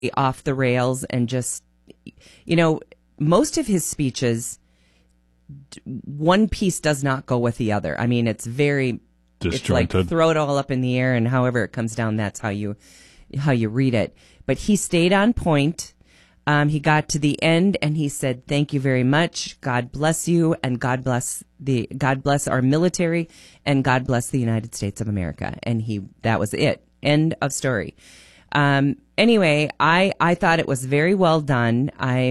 off the rails and just, most of his speeches, one piece does not go with the other. I mean, it's very disjointed. It's like throw it all up in the air, and however it comes down, that's how you read it. But he stayed on point. He got to the end and he said, "Thank you very much. God bless you, and God bless our military, and God bless the United States of America." And that was it. End of story. Anyway, I thought it was very well done.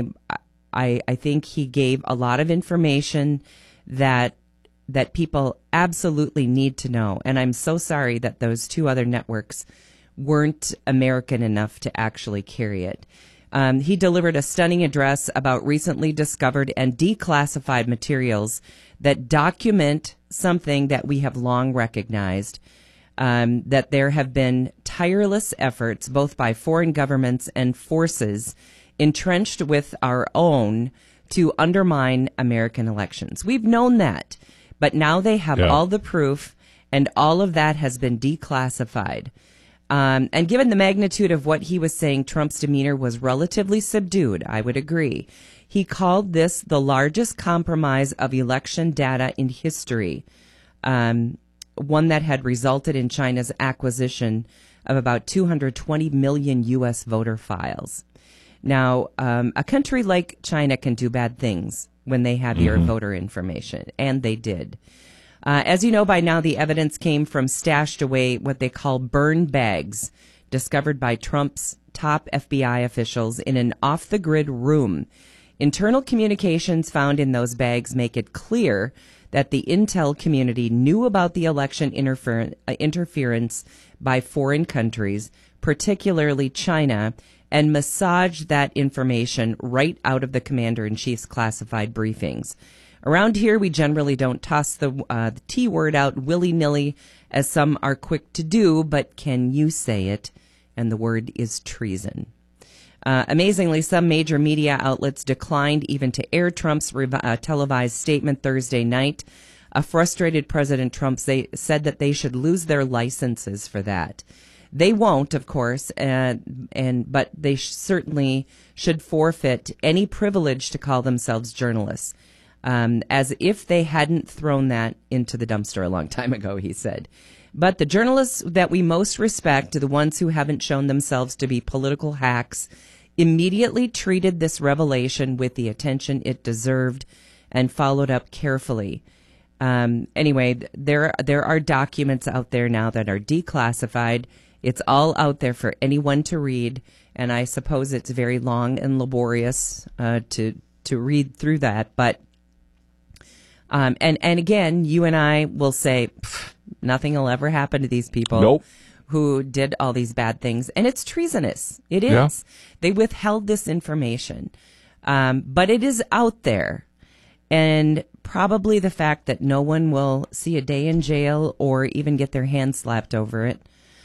I think he gave a lot of information that people absolutely need to know. And I'm so sorry that those two other networks weren't American enough to actually carry it. He delivered a stunning address about recently discovered and declassified materials that document something that we have long recognized, that there have been tireless efforts, both by foreign governments and forces entrenched with our own, to undermine American elections. We've known that, but now they have all the proof, and all of that has been declassified. And given the magnitude of what he was saying, Trump's demeanor was relatively subdued. I would agree. He called this the largest compromise of election data in history, one that had resulted in China's acquisition of about 220 million U.S. voter files. Now, a country like China can do bad things when they have your voter information, and they did. As you know by now, the evidence came from stashed away what they call burn bags, discovered by Trump's top FBI officials in an off-the-grid room. Internal communications found in those bags make it clear that the intel community knew about the election interference by foreign countries, particularly China, and massaged that information right out of the commander-in-chief's classified briefings. Around here, we generally don't toss the T word out willy-nilly, as some are quick to do, but can you say it? And the word is treason. Amazingly, some major media outlets declined even to air Trump's televised statement Thursday night. A frustrated President Trump said that they should lose their licenses for that. They won't, of course, but they certainly should forfeit any privilege to call themselves journalists. As if they hadn't thrown that into the dumpster a long time ago, he said. But the journalists that we most respect, the ones who haven't shown themselves to be political hacks, immediately treated this revelation with the attention it deserved and followed up carefully. Anyway, there are documents out there now that are declassified. It's all out there for anyone to read, and I suppose it's very long and laborious to read through that, but and again, you and I will say nothing will ever happen to these people who did all these bad things. And it's treasonous. It is. Yeah. They withheld this information. But it is out there. And probably the fact that no one will see a day in jail or even get their hand slapped over it.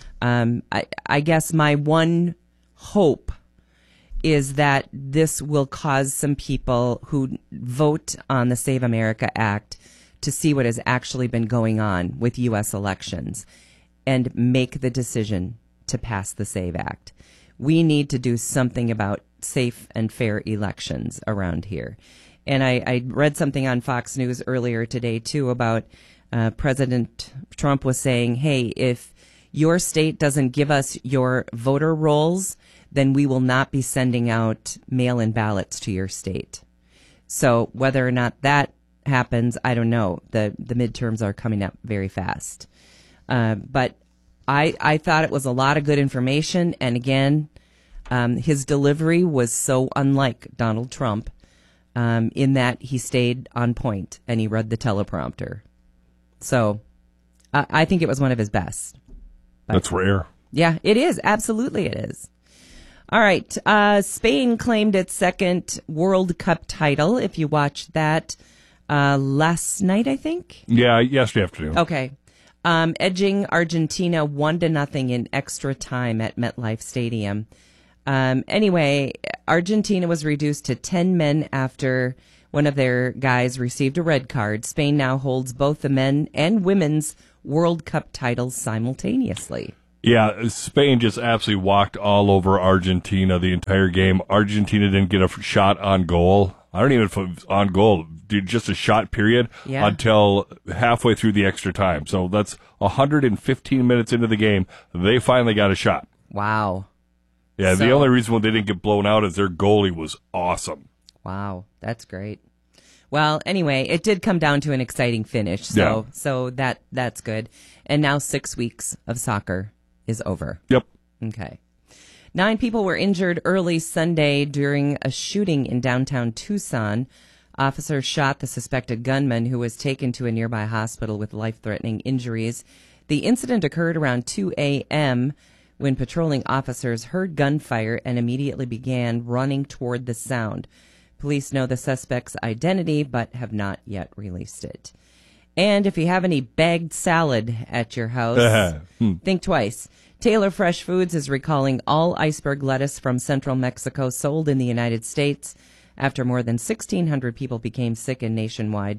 I guess my one hope is that this will cause some people who vote on the Save America Act to see what has actually been going on with U.S. elections and make the decision to pass the SAVE Act. We need to do something about safe and fair elections around here. And I read something on Fox News earlier today, too, about President Trump was saying, hey, if your state doesn't give us your voter rolls, then we will not be sending out mail-in ballots to your state. So whether or not that happens, I don't know. The midterms are coming up very fast. But I thought it was a lot of good information. And again, his delivery was so unlike Donald Trump in that he stayed on point and he read the teleprompter. So I think it was one of his best. But, that's rare. Yeah, it is. Absolutely it is. All right. Spain claimed its second World Cup title. If you watched that last night, I think. Yeah, yesterday afternoon. Okay. Edging Argentina 1-0 in extra time at MetLife Stadium. Anyway, Argentina was reduced to 10 men after one of their guys received a red card. Spain now holds both the men and women's World Cup titles simultaneously. Yeah, Spain just absolutely walked all over Argentina the entire game. Argentina didn't get a shot on goal. I don't even know if it was on goal, dude, just a shot period until halfway through the extra time. So that's 115 minutes into the game. They finally got a shot. Wow. Yeah, the only reason why they didn't get blown out is their goalie was awesome. Wow, that's great. Well, anyway, it did come down to an exciting finish, so that's good. And now 6 weeks of soccer is over. Yep. Okay. 9 people were injured early Sunday during a shooting in downtown Tucson. Officers shot the suspected gunman, who was taken to a nearby hospital with life-threatening injuries. The incident occurred around 2 a.m. when patrolling officers heard gunfire and immediately began running toward the sound. Police know the suspect's identity, but have not yet released it. And if you have any bagged salad at your house, think twice. Taylor Fresh Foods is recalling all iceberg lettuce from central Mexico sold in the United States after more than 1,600 people became sick in nationwide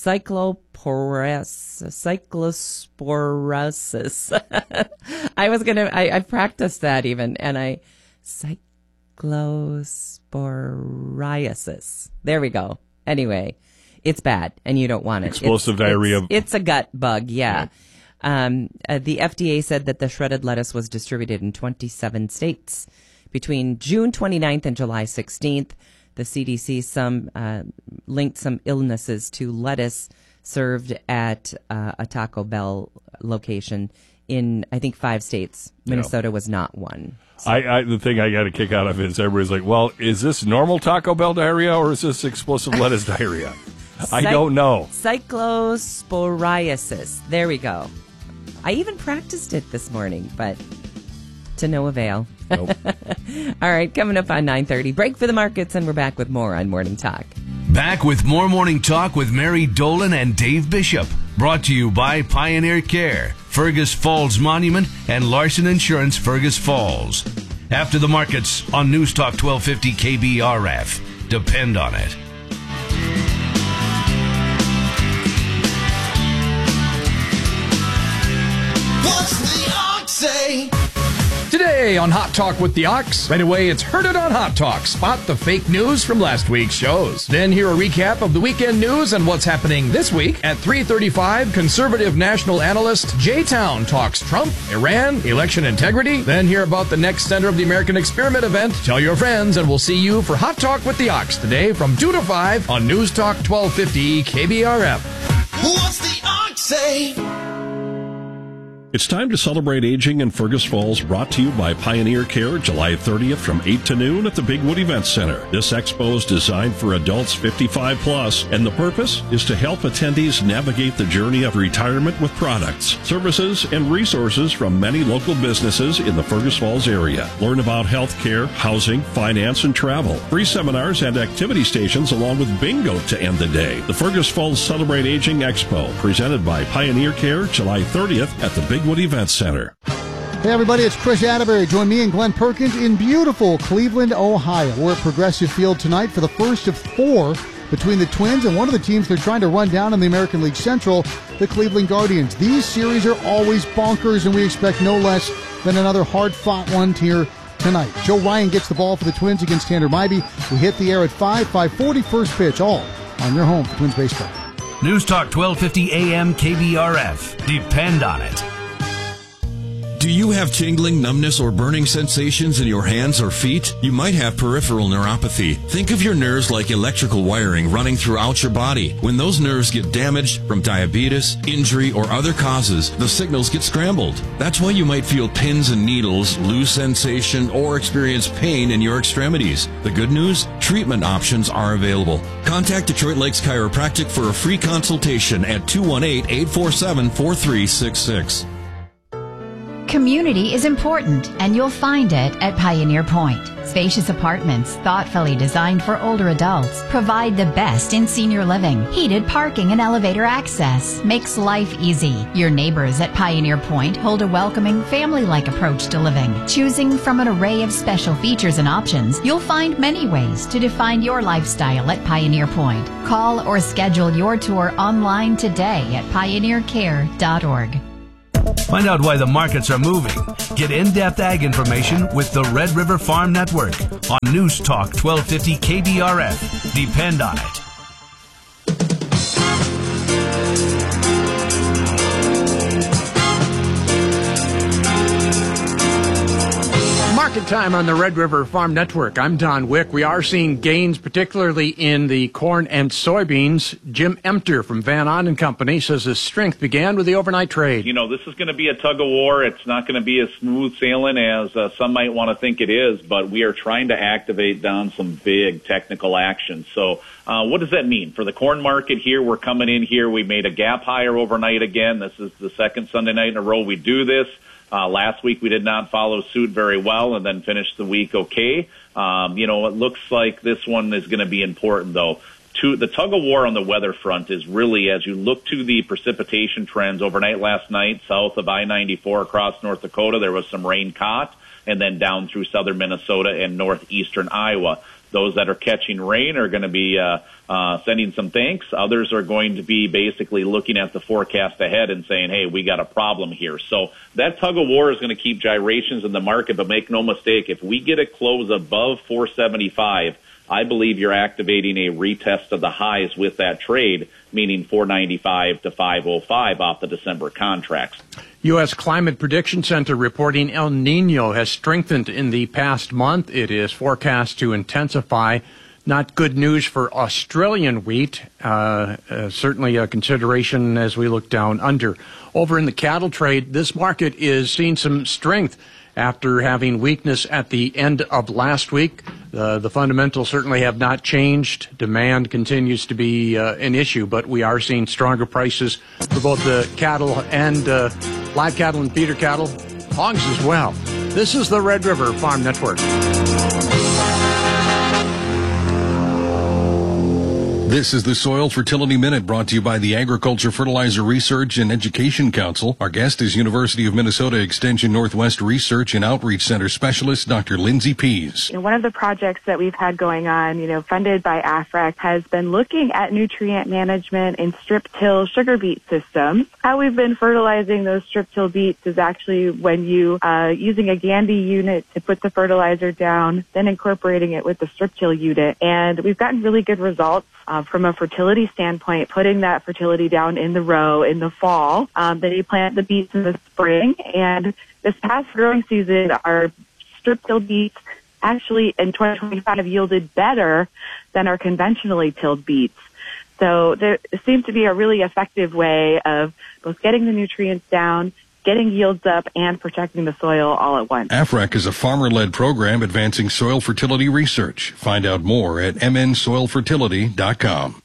cyclosporosis. I practiced that even, and cyclosporiasis. There we go. Anyway, it's bad, and you don't want it. Explosive diarrhea. It's a gut bug, yeah. The FDA said that the shredded lettuce was distributed in 27 states. Between June 29th and July 16th, the CDC linked some illnesses to lettuce served at a Taco Bell location in, I think, 5 states. Minnesota was not one. So. The thing I got a kick out of is everybody's like, well, is this normal Taco Bell diarrhea or is this explosive lettuce diarrhea? I don't know. Cyclosporiasis. There we go. I even practiced it this morning, but to no avail. Nope. All right, coming up on 9:30. Break for the markets, and we're back with more on Morning Talk. Back with more Morning Talk with Mary Dolan and Dave Bishop. Brought to you by Pioneer Care, Fergus Falls Monument, and Larson Insurance Fergus Falls. After the markets on News Talk 1250 KBRF. Depend on it. What's the ox say? Today on Hot Talk with the Ox, right away it's Heard It on Hot Talk. Spot the fake news from last week's shows. Then hear a recap of the weekend news and what's happening this week. At 3:35, conservative national analyst Jay Town talks Trump, Iran, election integrity. Then hear about the next Center of the American Experiment event. Tell your friends, and we'll see you for Hot Talk with the Ox today from 2 to 5 on News Talk 1250 KBRF. What's the ox say? It's time to celebrate aging in Fergus Falls, brought to you by Pioneer Care, July 30th from 8 to noon at the Bigwood Event Center. This expo is designed for adults 55 plus, and the purpose is to help attendees navigate the journey of retirement with products, services, and resources from many local businesses in the Fergus Falls area. Learn about health care, housing, finance, and travel. Free seminars and activity stations along with bingo to end the day. The Fergus Falls Celebrate Aging Expo, presented by Pioneer Care, July 30th at the Bigwood Event Center. Hey everybody, it's Chris Atterbury. Join me and Glenn Perkins in beautiful Cleveland, Ohio. We're at Progressive Field tonight for the first of 4 between the Twins and one of the teams they're trying to run down in the American League Central, the Cleveland Guardians. These series are always bonkers, and we expect no less than another hard-fought one here tonight. Joe Ryan gets the ball for the Twins against Tanner Mybee. We hit the air at 5:40 first pitch, all on your home for Twins baseball. News Talk 1250 AM KBRF. Depend on it. Do you have tingling, numbness, or burning sensations in your hands or feet? You might have peripheral neuropathy. Think of your nerves like electrical wiring running throughout your body. When those nerves get damaged from diabetes, injury, or other causes, the signals get scrambled. That's why you might feel pins and needles, lose sensation, or experience pain in your extremities. The good news? Treatment options are available. Contact Detroit Lakes Chiropractic for a free consultation at 218-847-4366. Community is important, and you'll find it at Pioneer Point. Spacious apartments, thoughtfully designed for older adults, provide the best in senior living. Heated parking and elevator access makes life easy. Your neighbors at Pioneer Point hold a welcoming, family-like approach to living. Choosing from an array of special features and options, you'll find many ways to define your lifestyle at Pioneer Point. Call or schedule your tour online today at pioneercare.org. Find out why the markets are moving. Get in-depth ag information with the Red River Farm Network on News Talk 1250 KBRF. Depend on it. Market time on the Red River Farm Network. I'm Don Wick. We are seeing gains, particularly in the corn and soybeans. Jim Emter from Van On & Company says the strength began with the overnight trade. You know, this is going to be a tug of war. It's not going to be as smooth sailing as some might want to think it is, but we are trying to activate down some big technical action. So what does that mean? For the corn market here, we're coming in here. We made a gap higher overnight again. This is the second Sunday night in a row we do this. Last week we did not follow suit very well and then finished the week okay. It looks like this one is going to be important, though. The tug of war on the weather front is really, as you look to the precipitation trends overnight last night, south of I-94 across North Dakota, there was some rain caught, and then down through southern Minnesota and northeastern Iowa. Those that are catching rain are going to be sending some thanks. Others are going to be basically looking at the forecast ahead and saying, hey, we got a problem here. So that tug of war is going to keep gyrations in the market, but make no mistake, if we get a close above 475, I believe you're activating a retest of the highs with that trade, meaning 495 to 505 off the December contracts. U.S. Climate Prediction Center reporting El Nino has strengthened in the past month. It is forecast to intensify. Not good news for Australian wheat. Certainly a consideration as we look down under. Over in the cattle trade, this market is seeing some strength after having weakness at the end of last week. The fundamentals certainly have not changed. Demand continues to be an issue, but we are seeing stronger prices for both the cattle and live cattle and feeder cattle, hogs as well. This is the Red River Farm Network. This is the Soil Fertility Minute, brought to you by the Agriculture Fertilizer Research and Education Council. Our guest is University of Minnesota Extension Northwest Research and Outreach Center Specialist, Dr. Lindsay Pease. One of the projects that we've had going on, funded by AFREC, has been looking at nutrient management in strip-till sugar beet systems. How we've been fertilizing those strip-till beets is actually when you using a Gandy unit to put the fertilizer down, then incorporating it with the strip-till unit. And we've gotten really good results. From a fertility standpoint, putting that fertility down in the row in the fall, then you plant the beets in the spring. And this past growing season, our strip-till beets actually in 2025 have yielded better than our conventionally tilled beets. So there seems to be a really effective way of both getting the nutrients down, getting yields up, and protecting the soil all at once. AFREC is a farmer-led program advancing soil fertility research. Find out more at mnsoilfertility.com.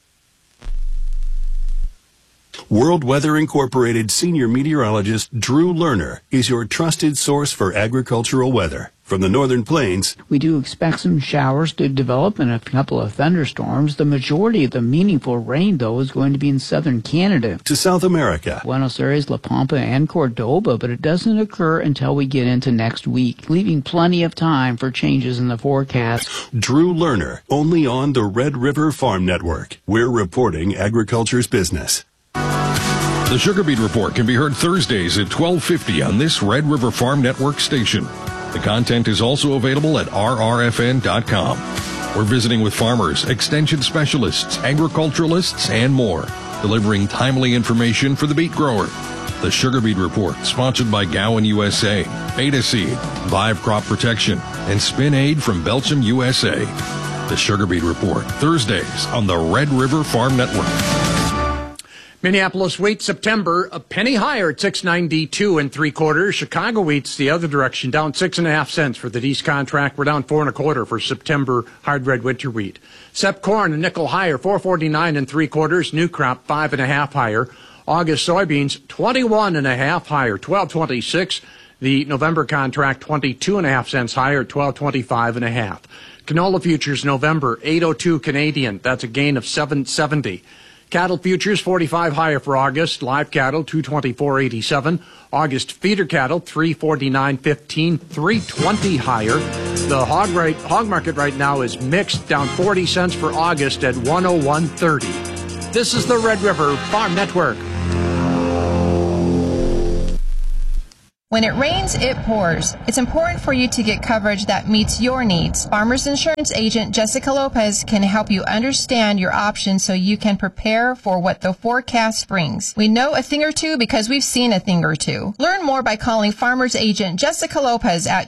World Weather Incorporated senior meteorologist Drew Lerner is your trusted source for agricultural weather. From the Northern Plains, we do expect some showers to develop and a couple of thunderstorms. The majority of the meaningful rain, though, is going to be in southern Canada. To South America, Buenos Aires, La Pampa, and Cordoba, but it doesn't occur until we get into next week, leaving plenty of time for changes in the forecast. Drew Lerner, only on the Red River Farm Network. We're reporting agriculture's business. The Sugar Beet Report can be heard Thursdays at 12:50 on this Red River Farm Network station. The content is also available at rrfn.com. We're visiting with farmers, extension specialists, agriculturalists, and more, delivering timely information for the beet grower. The Sugar Beet Report, sponsored by Gowan USA, Beta Seed, Vive Crop Protection, and Spin Aid from Belchim USA. The Sugar Beet Report, Thursdays on the Red River Farm Network. Minneapolis wheat September a penny higher at 6.92 3/4. Chicago wheat's the other direction, down 6.5 cents for the East contract. We're down 4 1/4 for September hard red winter wheat. Sep corn a nickel higher, 4.49 3/4. New crop 5.5 higher. August soybeans 21.5 higher, 12.26. The November contract 22.5 cents higher, 12.25.5. Canola futures November 8.02 Canadian. That's a gain of 7.70. Cattle futures 45 higher for August. Live cattle 224.87. August feeder cattle 349.15, 320 higher. The hog market right now is mixed, down 40 cents for August at 101.30. This is the Red River Farm Network. When it rains, it pours. It's important for you to get coverage that meets your needs. Farmers Insurance agent Jessica Lopez can help you understand your options so you can prepare for what the forecast brings. We know a thing or two because we've seen a thing or two. Learn more by calling Farmers agent Jessica Lopez at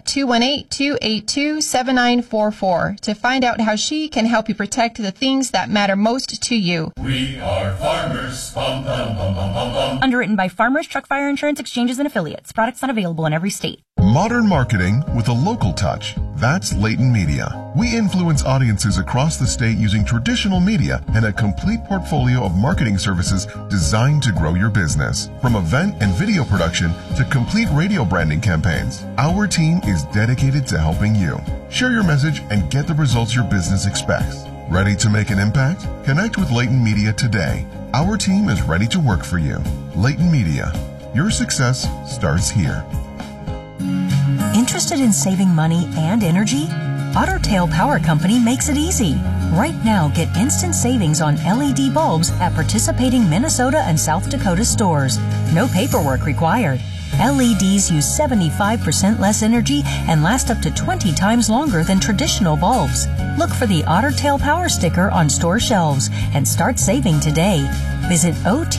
218-282-7944 to find out how she can help you protect the things that matter most to you. We are farmers. Bum, bum, bum, bum, bum, bum. Underwritten by Farmers Truck Fire Insurance Exchanges and Affiliates. Products not available in every state. Modern marketing with a local touch. That's Leighton Media. We influence audiences across the state using traditional media and a complete portfolio of marketing services designed to grow your business. From event and video production to complete radio branding campaigns, our team is dedicated to helping you. Share your message and get the results your business expects. Ready to make an impact? Connect with Leighton Media today. Our team is ready to work for you. Leighton Media. Your success starts here. Interested in saving money and energy? Otter Tail Power Company makes it easy. Right now, get instant savings on LED bulbs at participating Minnesota and South Dakota stores. No paperwork required. LEDs use 75% less energy and last up to 20 times longer than traditional bulbs. Look for the Otter Tail Power sticker on store shelves and start saving today. Visit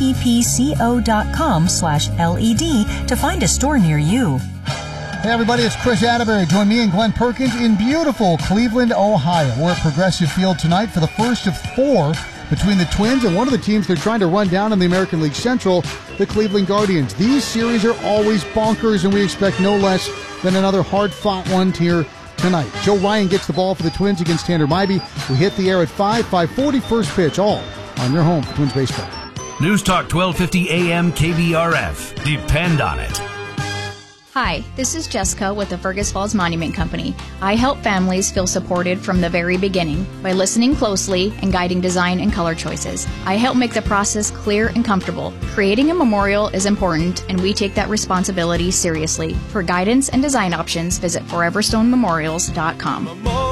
otpco.com/LED to find a store near you. Hey everybody, it's Chris Atterbury. Join me and Glenn Perkins in beautiful Cleveland, Ohio. We're at Progressive Field tonight for the first of 4 between the Twins and one of the teams they're trying to run down in the American League Central, the Cleveland Guardians. These series are always bonkers, and we expect no less than another hard-fought one here tonight. Joe Ryan gets the ball for the Twins against Tanner Mybee. We hit the air at 5:40 first pitch, all on your home for Twins baseball. News Talk 1250 AM KBRF. Depend on it. Hi, this is Jessica with the Fergus Falls Monument Company. I help families feel supported from the very beginning by listening closely and guiding design and color choices. I help make the process clear and comfortable. Creating a memorial is important, and we take that responsibility seriously. For guidance and design options, visit foreverstonememorials.com.